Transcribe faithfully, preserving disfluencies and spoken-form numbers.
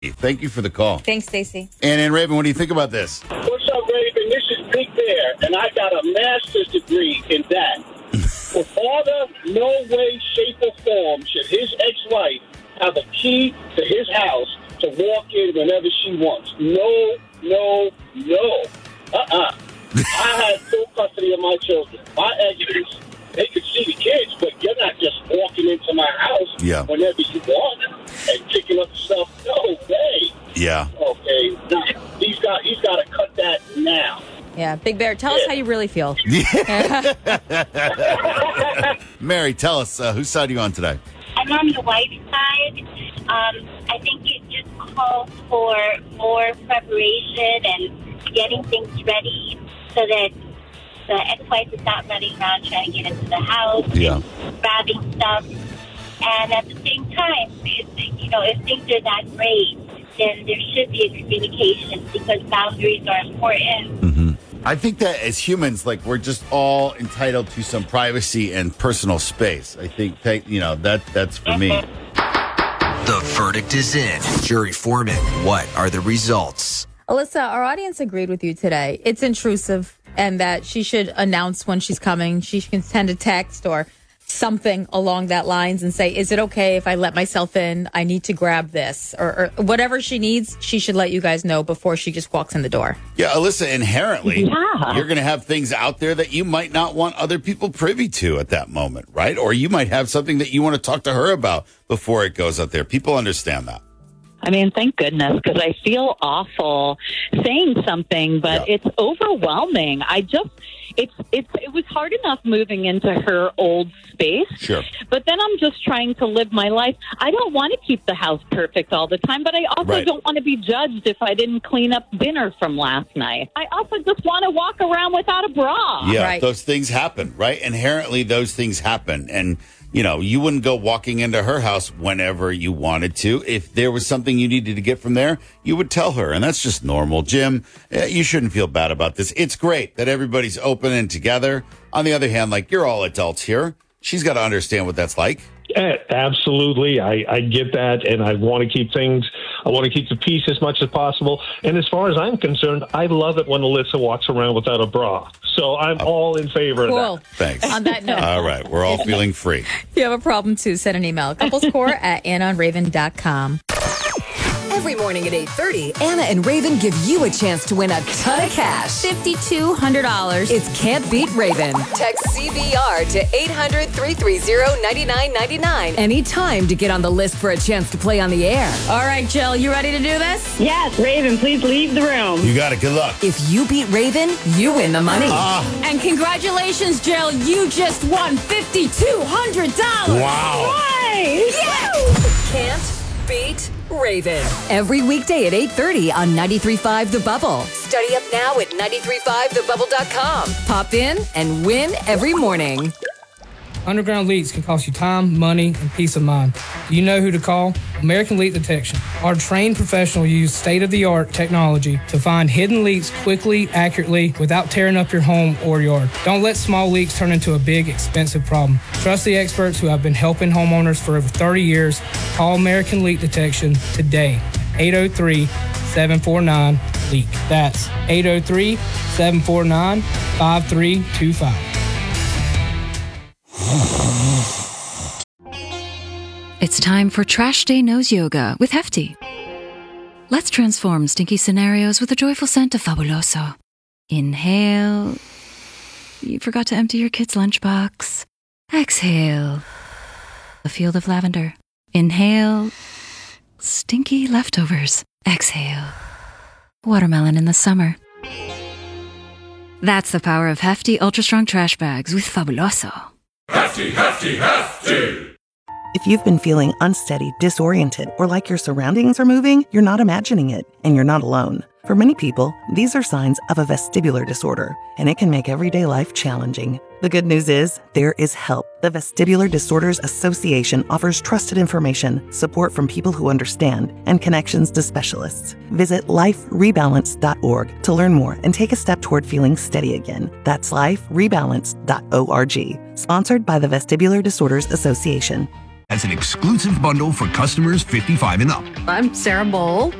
Thank you for the call. Thanks, Stacey. And, and Raven, what do you think about this? What's up, Raven? This is Big Bear, and I got a master's degree in that. For father, no way, shape, or form should his ex-wife have a key to his house to walk in whenever she wants. No, no, no. Uh-uh. I had full custody of my children. My exes, they could see the kids, but you're not just walking into my house yeah. whenever you want and picking up stuff. No way. Yeah. Okay. Now, he's got he's got to cut that now. Yeah, Big Bear, tell yeah. us how you really feel. Mary, tell us, uh, whose side are you on today? I'm on the wife's side. Um, I think it just calls for more preparation and getting things ready so that the ex-wife is not running around trying to get into the house, yeah. and grabbing stuff. And at the same time, if, you know, if things are that great, then there should be a communication because boundaries are important. Mm-hmm. I think that as humans, like, we're just all entitled to some privacy and personal space. I think, that, you know, that that's for me. The verdict is in. Jury foreman, what are the results? Alyssa, our audience agreed with you today. It's intrusive and that she should announce when she's coming. She can send a text or something along that lines and say, is it okay if I let myself in? I need to grab this or, or whatever she needs. She should let you guys know before she just walks in the door. Yeah, Alyssa, inherently, yeah. you're going to have things out there that you might not want other people privy to at that moment, right? Or you might have something that you want to talk to her about before it goes out there. People understand that. I mean, thank goodness, because I feel awful saying something, but yeah. it's overwhelming. I just, it's, it's, it was hard enough moving into her old space. Sure. But then I'm just trying to live my life. I don't want to keep the house perfect all the time, but I also right. don't want to be judged if I didn't clean up dinner from last night. I also just want to walk around without a bra. Yeah, right. Those things happen, right? Inherently, those things happen. And, you know, you wouldn't go walking into her house whenever you wanted to. If there was something you needed to get from there, you would tell her. And that's just normal. Jim, you shouldn't feel bad about this. It's great that everybody's open and together. On the other hand, like, you're all adults here. She's got to understand what that's like. Uh, absolutely. I, I get that. And I want to keep things, I want to keep the peace as much as possible. And as far as I'm concerned, I love it when Alyssa walks around without a bra. So I'm oh. all in favor cool. of that. Thanks. On that note. All right. We're all feeling free. If you have a problem, too, send an email. Couplescore at anna and raven dot com. Every morning at eight thirty, Anna and Raven give you a chance to win a ton of cash. five thousand two hundred dollars. It's Can't Beat Raven. Text C B R to eight hundred, three three zero, nine nine nine nine anytime to get on the list for a chance to play on the air. All right, Jill, you ready to do this? Yes, Raven, please leave the room. You got it. Good luck. If you beat Raven, you win the money. Ah. And congratulations, Jill. You just won five thousand two hundred dollars. Wow. Nice. Yeah. Can't Beat Raven. Every weekday at eight thirty on ninety-three point five The Bubble. Study up now at ninety-three point five the bubble dot com. Pop in and win every morning. Underground leaks can cost you time, money, and peace of mind. Do you know who to call? American Leak Detection. Our trained professionals use state-of-the-art technology to find hidden leaks quickly, accurately, without tearing up your home or yard. Don't let small leaks turn into a big, expensive problem. Trust the experts who have been helping homeowners for over thirty years. Call American Leak Detection today. eight oh three, seven four nine, LEAK. That's eight oh three, seven four nine, five three two five. It's time for Trash Day Nose Yoga with Hefty. Let's transform stinky scenarios with the joyful scent of Fabuloso. Inhale. You forgot to empty your kid's lunchbox. Exhale. A field of lavender. Inhale. Stinky leftovers. Exhale. Watermelon in the summer. That's the power of Hefty Ultra Strong Trash Bags with Fabuloso. Hefty, hefty, hefty! If you've been feeling unsteady, disoriented, or like your surroundings are moving, you're not imagining it, and you're not alone. For many people, these are signs of a vestibular disorder, and it can make everyday life challenging. The good news is, there is help. The Vestibular Disorders Association offers trusted information, support from people who understand, and connections to specialists. Visit life rebalance dot org to learn more and take a step toward feeling steady again. That's life rebalance dot org. Sponsored by the Vestibular Disorders Association. as an exclusive bundle for customers fifty-five and up. I'm Sarah Bowl.